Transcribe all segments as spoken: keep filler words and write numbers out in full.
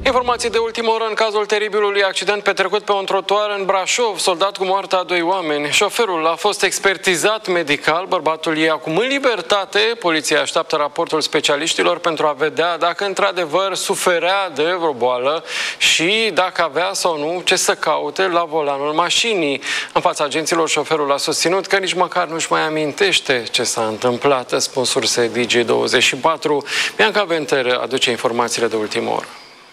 Informații de ultimă oră în cazul teribilului accident petrecut pe un trotuar în Brașov, soldat cu moartea a doi oameni. Șoferul a fost expertizat medical, bărbatul e acum în libertate. Poliția așteaptă raportul specialiștilor pentru a vedea dacă într-adevăr suferea de vreo boală și dacă avea sau nu ce să caute la volanul mașinii. În fața agenților, șoferul a susținut că nici măcar nu-și mai amintește ce s-a întâmplat, spun surse D G douăzeci și patru. Bianca Venter aduce informațiile de ultimă oră.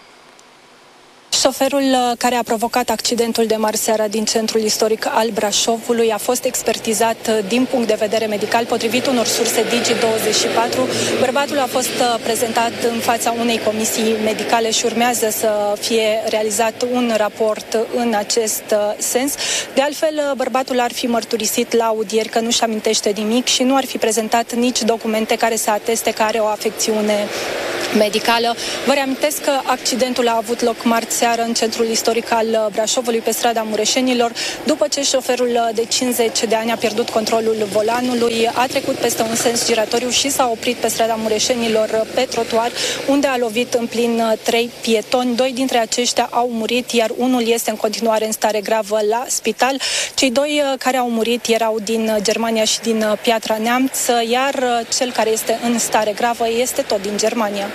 Șoferul care a provocat accidentul de marseară din centrul istoric al Brașovului a fost expertizat din punct de vedere medical. Potrivit unor surse D G douăzeci și patru, bărbatul a fost prezentat în fața unei comisii medicale și urmează să fie realizat un raport în acest sens. De altfel, bărbatul ar fi mărturisit la audieri că nu-și amintește nimic și nu ar fi prezentat nici documente care să ateste că are o afecțiune medicală. Vă reamintesc că accidentul a avut loc marți seară în centrul istoric al Brașovului, pe strada Mureșenilor, după ce șoferul de cincizeci de ani a pierdut controlul volanului, a trecut peste un sens giratoriu și s-a oprit pe strada Mureșenilor pe trotuar, unde a lovit în plin trei pietoni. Doi dintre aceștia au murit, iar unul este în continuare în stare gravă la spital. Cei doi care au murit erau din Germania și din Piatra Neamț, iar cel care este în stare gravă este tot din Germania.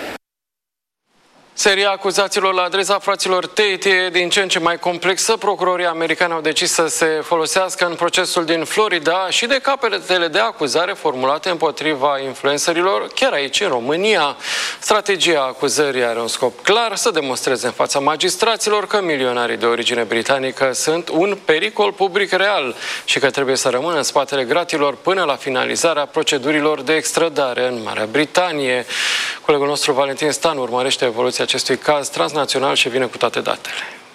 Seria acuzațiilor la adresa fraților Tate e din ce în ce mai complexă. Procurorii americani au decis să se folosească în procesul din Florida și de capetele de acuzare formulate împotriva influencerilor chiar aici, în România. Strategia acuzării are un scop clar: să demonstreze în fața magistraților că milionarii de origine britanică sunt un pericol public real și că trebuie să rămână în spatele gratilor până la finalizarea procedurilor de extradare în Marea Britanie. Colegul nostru Valentin Stan urmărește evoluția acestui caz transnațional și vine cu toate datele.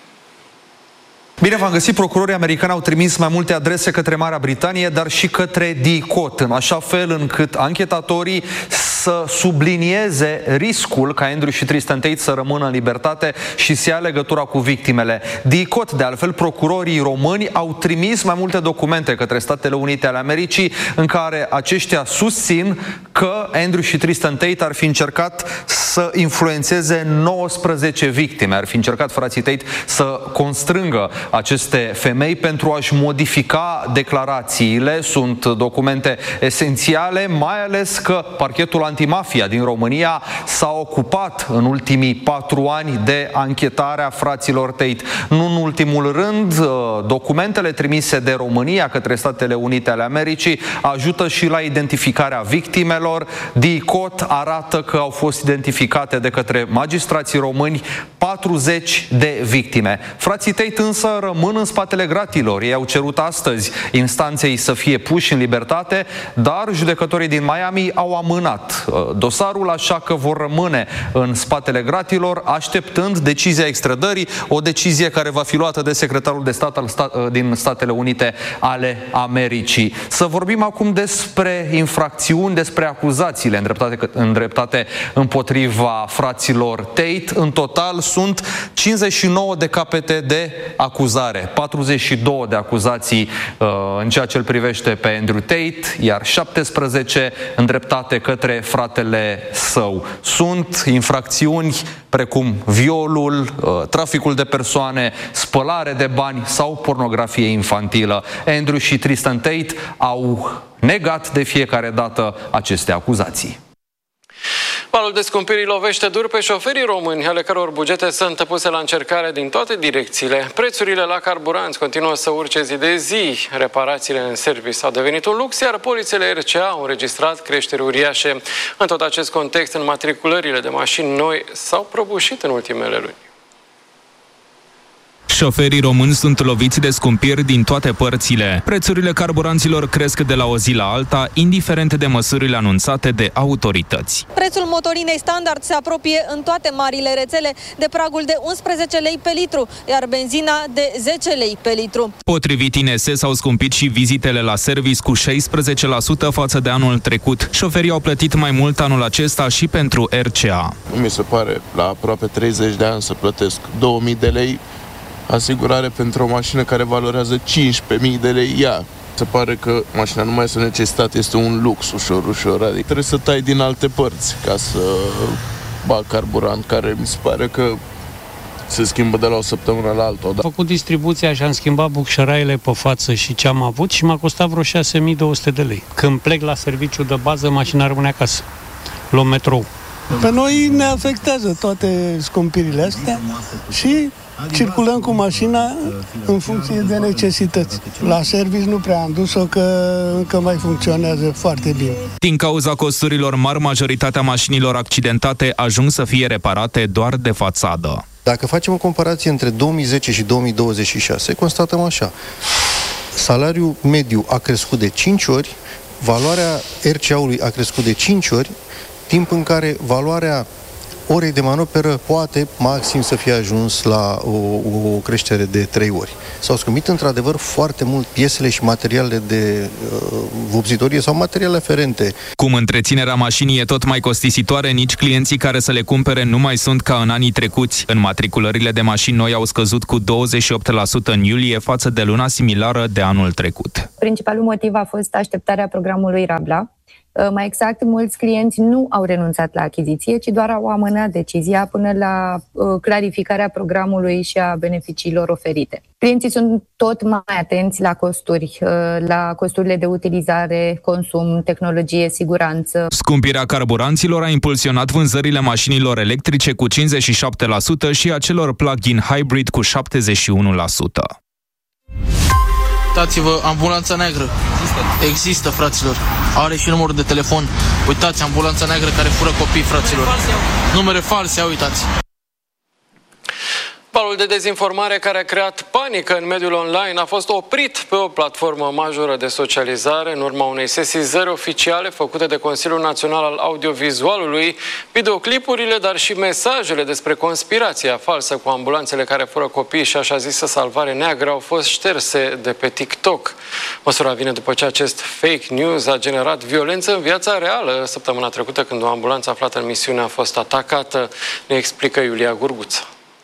Bine v-am găsit. Procurorii americani au trimis mai multe adrese către Marea Britanie, dar și către D C O T, în așa fel încât anchetatorii să sublinieze riscul ca Andrew și Tristan Tate să rămână în libertate și să ia legătura cu victimele. D C O T, de altfel, procurorii români au trimis mai multe documente către Statele Unite ale Americii în care aceștia susțin că Andrew și Tristan Tate ar fi încercat să influențeze nouăsprezece victime. Ar fi încercat frații Tate să constrângă aceste femei pentru a-și modifica declarațiile. Sunt documente esențiale, mai ales că parchetul antimafia din România s-a ocupat în ultimii patru ani de anchetarea fraților Tate. Nu în ultimul rând, documentele trimise de România către Statele Unite ale Americii ajută și la identificarea victimelor. D C O T arată că au fost identificate de către magistrații români patruzeci de victime. Frații Tate însă rămân în spatele gratilor. Ei au cerut astăzi instanței să fie puși în libertate, dar judecătorii din Miami au amânat dosarul, așa că vor rămâne în spatele gratilor, așteptând decizia extradării, o decizie care va fi luată de secretarul de stat al sta- din Statele Unite ale Americii. Să vorbim acum despre infracțiuni, despre acuzațiile îndreptate, îndreptate împotriva fraților Tate. În total sunt cincizeci și nouă de capete de acuzare, patruzeci și două de acuzații uh, în ceea ce îl privește pe Andrew Tate, iar șaptesprezece îndreptate către fratele său. Sunt infracțiuni precum violul, uh, traficul de persoane, spălare de bani sau pornografie infantilă. Andrew și Tristan Tate au negat de fiecare dată aceste acuzații. Valul de scumpiri lovește dur pe șoferii români, ale căror bugete sunt puse la încercare din toate direcțiile. Prețurile la carburanți continuă să urce zi de zi. Reparațiile în serviciu au devenit un lux, iar polițele R C A au înregistrat creșteri uriașe. În tot acest context, înmatriculările de mașini noi s-au prăbușit în ultimele luni. Șoferii români sunt loviți de scumpiri din toate părțile. Prețurile carburanților cresc de la o zi la alta, indiferent de măsurile anunțate de autorități. Prețul motorinei standard se apropie în toate marile rețele de pragul de unsprezece lei pe litru, iar benzina de zece lei pe litru. Potrivit I N S, s-au scumpit și vizitele la service cu șaisprezece la sută față de anul trecut. Șoferii au plătit mai mult anul acesta și pentru R C A. Mi se pare, la aproape treizeci de ani să plătesc două mii de lei asigurare pentru o mașină care valorează cincisprezece mii de lei. Ea se pare că mașina nu mai este o necesitate, este un lux ușor, ușor. Adică trebuie să tai din alte părți ca să bag carburant, care mi se pare că se schimbă de la o săptămână la alta. Am făcut distribuția și am schimbat bucșăraiele pe față și ce am avut și m-a costat vreo șase mii două sute de lei. Când plec la serviciu de bază, mașina rămâne acasă. Luăm metrou. Pe noi ne afectează toate scumpirile astea și circulăm cu mașina în funcție de necesități. La serviciu nu prea am dus-o, că încă mai funcționează foarte bine. Din cauza costurilor mari, majoritatea mașinilor accidentate ajung să fie reparate doar de fațadă. Dacă facem o comparație între două mii zece și două mii douăzeci și șase, constatăm așa. Salariul mediu a crescut de cinci ori, valoarea R C A-ului a crescut de cinci ori, timp în care valoarea orei de manoperă poate maxim să fie ajuns la o, o creștere de trei ori. S-au scumpit într-adevăr foarte mult piesele și materialele de uh, vopsitorie sau materiale aferente. Cum întreținerea mașinii e tot mai costisitoare, nici clienții care să le cumpere nu mai sunt ca în anii trecuți. Înmatriculările de mașini noi au scăzut cu douăzeci și opt la sută în iulie față de luna similară de anul trecut. Principalul motiv a fost așteptarea programului Rabla. Mai exact, mulți clienți nu au renunțat la achiziție, ci doar au amânat decizia până la uh, clarificarea programului și a beneficiilor oferite. Clienții sunt tot mai atenți la costuri, uh, la costurile de utilizare, consum, tehnologie, siguranță. Scumpirea carburanților a impulsionat vânzările mașinilor electrice cu cincizeci și șapte la sută și a celor plug-in hybrid cu șaptezeci și unu la sută. Uitați-vă, ambulanța neagră. Există. Există, fraților. Are și numărul de telefon. Uitați, ambulanța neagră care fură copii, fraților. Numere false, uitați. Valul de dezinformare care a creat panică în mediul online a fost oprit pe o platformă majoră de socializare în urma unei sesizări oficiale făcute de Consiliul Național al Audiovizualului. Videoclipurile, dar și mesajele despre conspirația falsă cu ambulanțele care fură copii și așa zisă salvare neagră au fost șterse de pe TikTok. Măsura vine după ce acest fake news a generat violență în viața reală săptămâna trecută, când o ambulanță aflată în misiune a fost atacată. Ne explică Iulia Gurguță.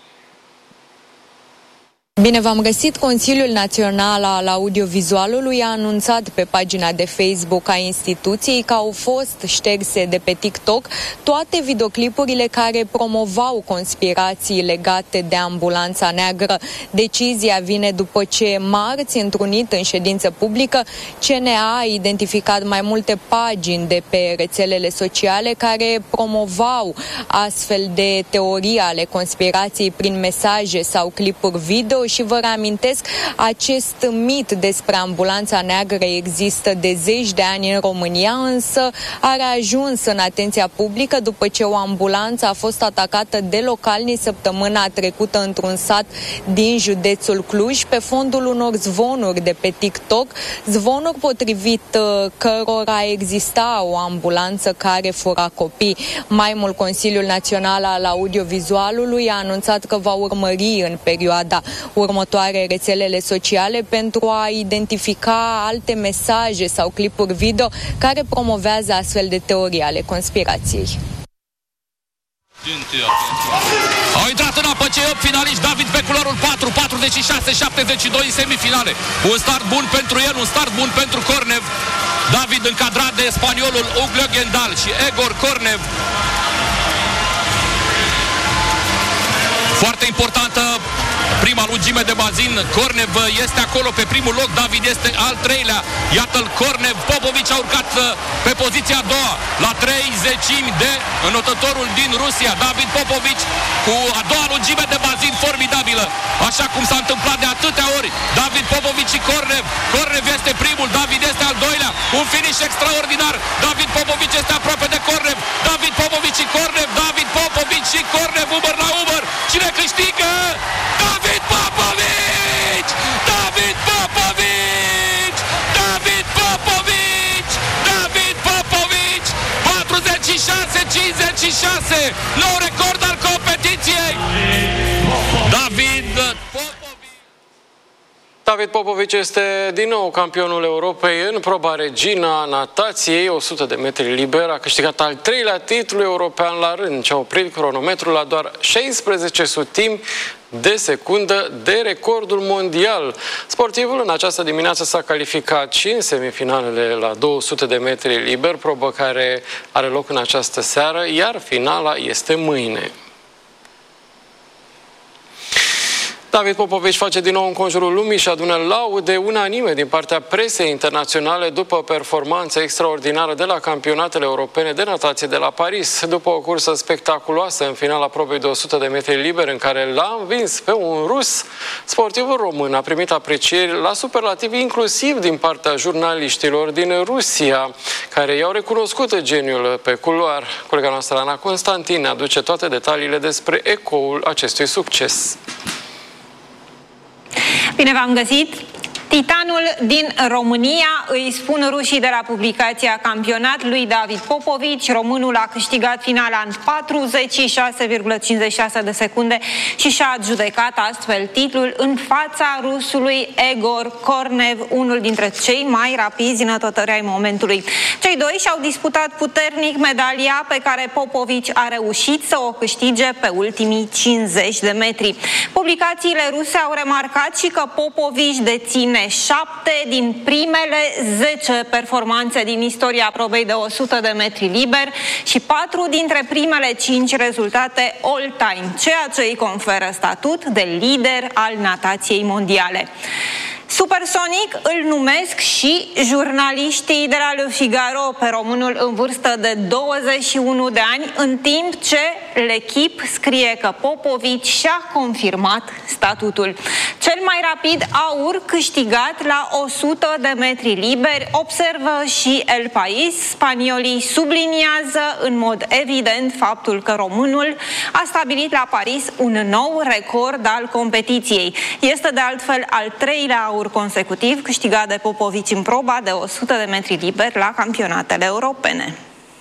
Bine v-am găsit! Consiliul Național al Audiovizualului a anunțat pe pagina de Facebook a instituției că au fost șterse de pe TikTok toate videoclipurile care promovau conspirații legate de ambulanța neagră. Decizia vine după ce marți, întrunit în ședință publică, C N A a identificat mai multe pagini de pe rețelele sociale care promovau astfel de teorii ale conspirației prin mesaje sau clipuri video. Și vă reamintesc, acest mit despre ambulanța neagră există de zeci de ani în România, însă a reajuns în atenția publică după ce o ambulanță a fost atacată de localni săptămâna trecută într-un sat din județul Cluj, pe fondul unor zvonuri de pe TikTok, zvonuri potrivit cărora exista o ambulanță care fura copii. Mai mult, Consiliul Național al Audiovizualului a anunțat că va urmări în perioada următoare rețelele sociale pentru a identifica alte mesaje sau clipuri video care promovează astfel de teorii ale conspirației. Au intrat în apă cei opt finaliști. David pe culoarul patru, patruzeci și șase șaptezeci și doi în semifinale. Un start bun pentru el, un start bun pentru Cornev. David încadrat de spaniolul Uglio Gendal și Egor Cornev. Foarte importantă prima lungime de bazin. Cornev este acolo pe primul loc, David este al treilea. Iată-l, Cornev. Popovici a urcat pe poziția a doua, la trei zecimi de înotătorul din Rusia. David Popovici cu a doua lungime de bazin formidabilă, așa cum s-a întâmplat de atâtea ori. David Popovici și Cornev. Cornev este primul, David este al doilea. Un finish extraordinar. David Popovici este aproape de Cornev. David Popovici și Cornev. David Popovici și Cornev, umăr la umăr. Cine câștigă? David Popovici! David Popovici! David Popovici! David Popovici! patruzeci și șase cincizeci și șase! Nou record al competiției! David Popovici! David Popovici este din nou campionul Europei în proba regina natației, o sută de metri liber. A câștigat al treilea titlu european la rând și a oprit cronometrul la doar șaisprezece sutimi de secundă de recordul mondial. Sportivul în această dimineață s-a calificat și în semifinalele la două sute de metri liber, probă care are loc în această seară, iar finala este mâine. David Popovici face din nou în conjurul lumii și adună laude unanime din partea presei internaționale după performanța extraordinară de la campionatele europene de natație de la Paris. După o cursă spectaculoasă în finala probei de o sută de metri liber în care l-a învins pe un rus, sportivul român a primit aprecieri la superlativ inclusiv din partea jurnaliștilor din Rusia, care i-au recunoscut geniul pe culoar. Colega noastră Ana Constantin aduce toate detaliile despre ecoul acestui succes. Bine v-am găsit! Titanul din România, îi spun rușii de la publicația Campionat, lui David Popovici. Românul a câștigat finala în patruzeci și șase virgulă cincizeci și șase de secunde și și-a adjudecat astfel titlul în fața rusului Egor Kornev, unul dintre cei mai rapizi nătători ai momentului. Cei doi și-au disputat puternic medalia pe care Popovici a reușit să o câștige pe ultimii cincizeci de metri. Publicațiile ruse au remarcat și că Popovici deține șapte din primele zece performanțe din istoria probei de o sută de metri liber și patru dintre primele cinci rezultate all-time, ceea ce îi conferă statut de lider al natației mondiale. Supersonic îl numesc și jurnaliștii de la Le Figaro pe românul în vârstă de douăzeci și unu de ani, în timp ce L'Equipe scrie că Popovici și-a confirmat statutul. Cel mai rapid aur câștigat la o sută de metri liberi, observă și El País. Spaniolii subliniază în mod evident faptul că românul a stabilit la Paris un nou record al competiției. Este de altfel al treilea aur consecutiv câștigat de Popovici în proba de o sută de metri liber la campionatele europene.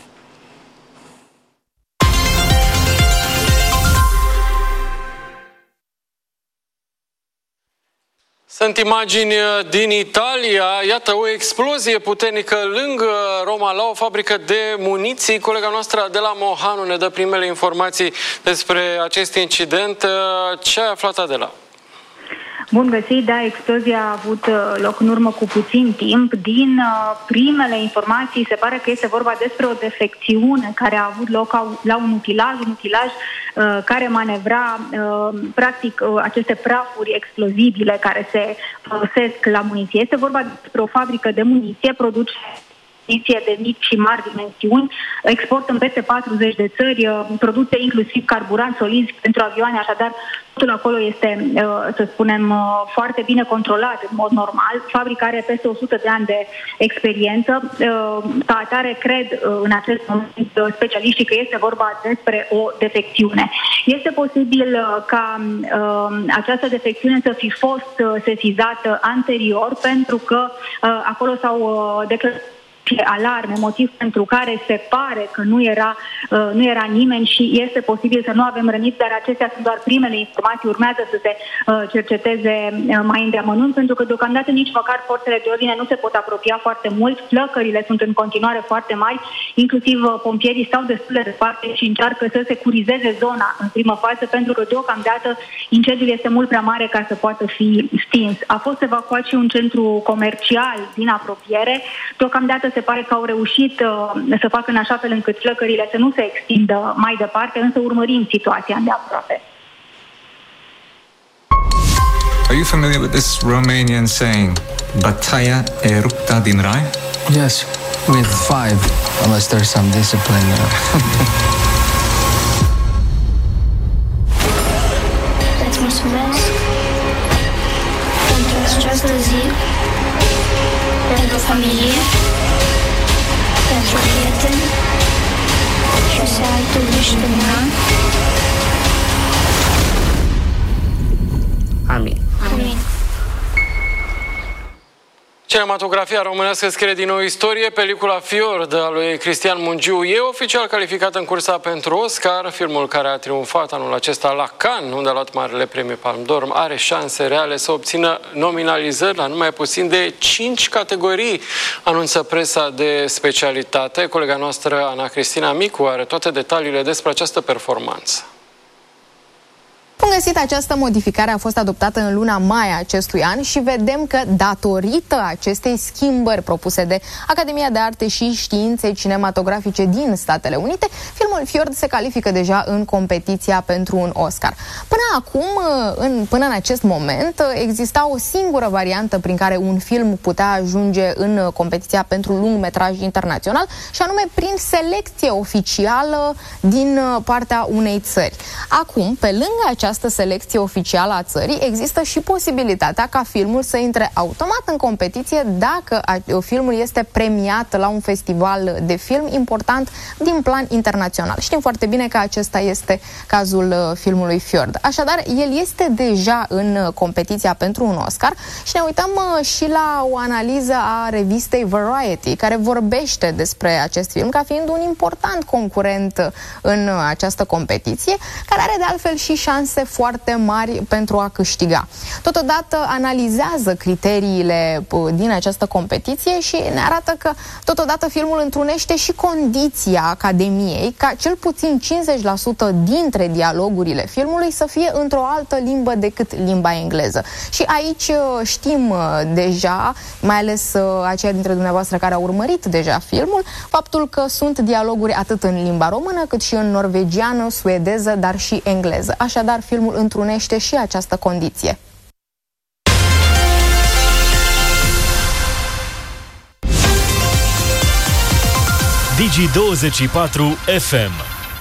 Sunt imagini din Italia. Iată o explozie puternică lângă Roma la o fabrică de muniții. Colega noastră de la Mohanu ne dă primele informații despre acest incident. Ce ai aflat, Adela? Bun găsit, da, explozia a avut loc în urmă cu puțin timp. Din primele informații se pare că este vorba despre o defecțiune care a avut loc la un utilaj, un utilaj uh, care manevra uh, practic uh, aceste prafuri explozibile care se folosesc la muniție. Este vorba despre o fabrică de muniție, produce de mici și mari dimensiuni, export în peste patruzeci de țări, produce inclusiv carburanți solizi pentru avioane, așadar totul acolo este, să spunem, foarte bine controlat în mod normal. Fabrica are peste o sută de ani de experiență. Ca atare, cred în acest moment specialiștii că este vorba despre o defecțiune. Este posibil ca această defecțiune să fi fost sesizată anterior, pentru că acolo s-au declarat alarme, motiv pentru care se pare că nu era, uh, nu era nimeni și este posibil să nu avem răniți, dar acestea sunt doar primele informații, urmează să se uh, cerceteze uh, mai îndeamănunt, pentru că deocamdată nici măcar forțele de ordine nu se pot apropia foarte mult, flăcările sunt în continuare foarte mari, inclusiv uh, pompierii stau destul de departe și încearcă să securizeze zona în primă fază, pentru că deocamdată incendiul este mult prea mare ca să poată fi stins. A fost evacuat și un centru comercial din apropiere, deocamdată se pare că au reușit uh, să facă în așa fel încât flăcările să nu se extindă mai departe, însă urmărim situația îndeaproape. Are you familiar with this Romanian saying, Bătaia e rupta din rai? Yes, with five, unless there's some discipline. Îți mulțumesc pentru această zi, pentru familie, pentru prieteni și o să ai tu deșteptat. Amin. Amin. Cinematografia românească scrie din nou istorie. Pelicula Fiord a lui Cristian Mungiu e oficial calificată în cursa pentru Oscar. Filmul care a triumfat anul acesta la Cannes, unde a luat marele premiu Palme d'Or, are șanse reale să obțină nominalizări la numai puțin de cinci categorii, anunță presa de specialitate. Colega noastră, Ana Cristina Micu, are toate detaliile despre această performanță. Bun găsit, această modificare a fost adoptată în luna mai a acestui an și vedem că, datorită acestei schimbări propuse de Academia de Arte și Științe Cinematografice din Statele Unite, filmul Fjord se califică deja în competiția pentru un Oscar. Până acum, în, până în acest moment, exista o singură variantă prin care un film putea ajunge în competiția pentru lungmetraj internațional, și anume prin selecție oficială din partea unei țări. Acum, pe lângă această selecție oficială a țării, există și posibilitatea ca filmul să intre automat în competiție dacă filmul este premiat la un festival de film important din plan internațional. Știm foarte bine că acesta este cazul filmului Fjord. Așadar, el este deja în competiția pentru un Oscar și ne uităm și la o analiză a revistei Variety, care vorbește despre acest film ca fiind un important concurent în această competiție, care are de altfel și șanse foarte mari pentru a câștiga. Totodată analizează criteriile din această competiție și ne arată că totodată filmul întrunește și condiția Academiei ca cel puțin cincizeci la sută dintre dialogurile filmului să fie într-o altă limbă decât limba engleză. Și aici știm deja, mai ales aceia dintre dumneavoastră care au urmărit deja filmul, faptul că sunt dialoguri atât în limba română cât și în norvegiană, suedeză, dar și engleză. Așadar, filmul întrunește și această condiție. Digi douăzeci și patru F M.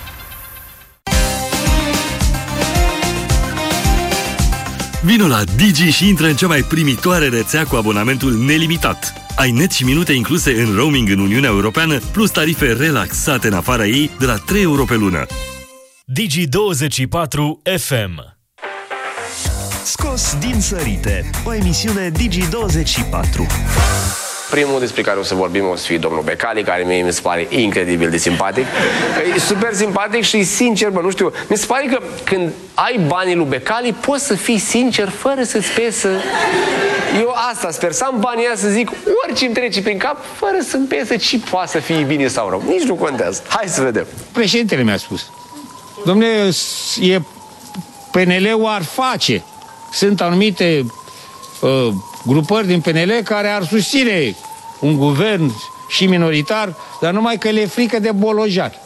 Vino la Digi și intră în cea mai primitoare rețea cu abonamentul nelimitat. Ai net și minute incluse în roaming în Uniunea Europeană, plus tarife relaxate în afara ei de la trei euro pe lună. Digi douăzeci și patru F M. Scos din sărite, o emisiune Digi douăzeci și patru. Primul despre care o să vorbim o să fie domnul Becali, care mie mi se pare incredibil de simpatic. E super simpatic și sincer, bă, nu știu, mi se pare că când ai banii lui Becali, poți să fii sincer fără să-ți pesă. Eu asta sper, să am banii aia să zic orice îmi trece prin cap, fără să-mi pesă ce poate să fie bine sau rău. Nici nu contează. Hai să vedem. Președintele mi-a spus: dom'le, e P N L-ul ar face. Sunt anumite uh, grupări din P N L care ar susține un guvern și minoritar, dar numai că le e frică de bolojani.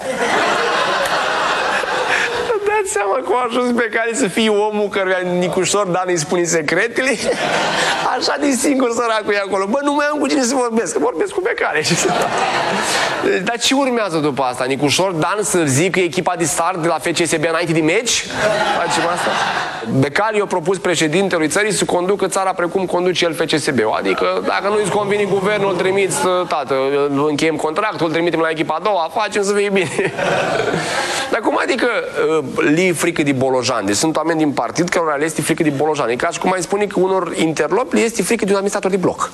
Dați seama cum a ajuns pe care să fie omul căruia Nicușor Dan îi spune secretele? Așa de singur săracul e acolo. Bă, nu mai am cu cine să vorbesc, că vorbesc cu Becali. Dar ce urmează după asta? Nicușor Dan să zic că e echipa de start de la F C S B înainte de meci? Facem asta? Becali i-a propus președintelui țării să conducă țara precum conduce el F C S B-ul. Adică dacă nu-i convine guvernul, îl trimiți, tată, încheiem contractul, îl trimitem la echipa a doua, facem să fie bine. Dar cum adică li frică de bolojani? Deci sunt oameni din partid cărora le este frică de bolojani. E ca și cum ai spune că unor interlopi le este frică de un administrator de bloc.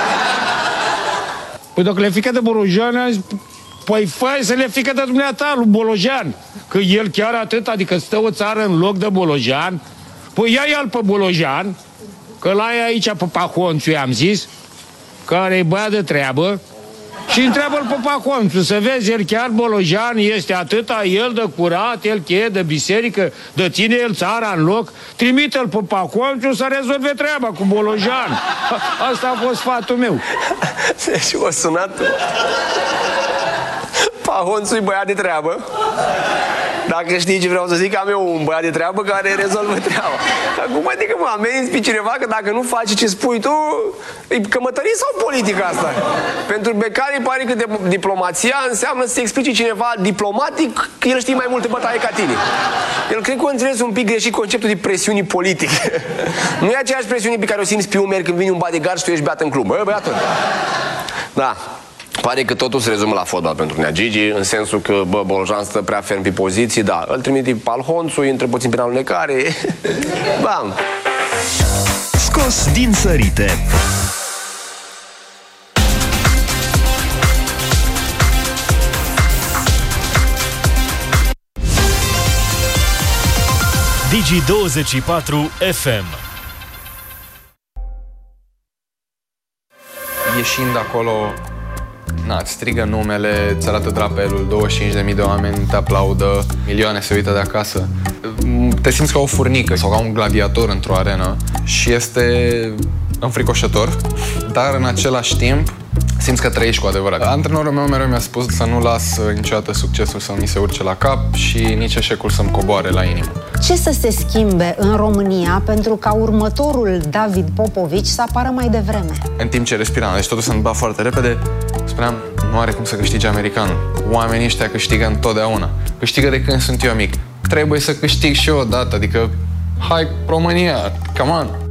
Păi dacă le frică de bolojani, păi fai să le frică de dumneata lui Bolojan. Că el chiar atât, adică stă o țară în loc de Bolojan. Păi ia-i-al pe Bolojan, că l-ai aici pe Pahonțu, i-am zis, care e băiat de treabă, și întreabă-l pe Pahonțu, să vezi, el chiar Bolojan este atâta, el de curat, el cheie de biserică, de ține el țara în loc, trimite-l pe Pahonțu să rezolve treaba cu Bolojan. Asta a fost sfatul meu. Deci o sunat Pahonțu-i băiat de treabă. Dacă știi ce vreau să zic, am eu un băiat de treabă care rezolvă treaba. Acum adică mă amenzi pe cineva că dacă nu faci ce spui tu, e cămătărie sau politică asta? Pentru Becali pare că de diplomația înseamnă să explici cineva diplomatic că el știe mai multe bătaie ca tine. El cred că a înțeles un pic greșit conceptul de presiuni politic. Nu e aceeași presiune pe care o simți pe umeri când vine un bodyguard și tu ești beat în club. Bă, băiatul. Da. Pare că totul se rezumă la fotbal pentru Nea Gigi, în sensul că, bă, Bolojan stă prea ferm pe poziții, da, îl trimite pe Alhonțu, intră puțin prin alunecare, bam. Scos din sărite. Digi douăzeci și patru F M. Ieșind acolo Na, îți strigă numele, îți arată drapelul, douăzeci și cinci de mii de oameni te aplaudă, milioane se uită de acasă. Te simți ca o furnică sau ca un gladiator într-o arenă și este înfricoșător, dar în același timp simți că trăiești cu adevărat. Antrenorul meu mereu mi-a spus să nu las niciodată succesul să mi se urce la cap și nici eșecul să-mi coboare la inimă. Ce să se schimbe în România pentru ca următorul David Popovici să apară mai devreme? În timp ce respiram, deci totul se întâmpla foarte repede, spuneam, nu are cum să câștige americanul. Oamenii ăștia câștigă întotdeauna. Câștigă de când sunt eu mic. Trebuie să câștig și eu odată, adică hai România, come on!